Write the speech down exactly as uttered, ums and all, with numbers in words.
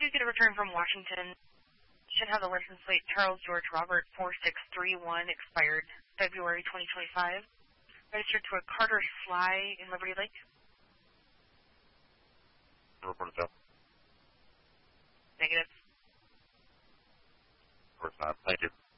do get a return from Washington. Should have the license plate Charles George Robert four six three one, expired February twenty twenty-five. Registered to a Carter Sly in Liberty Lake. Report itself. Negative. Of course not. Thank you.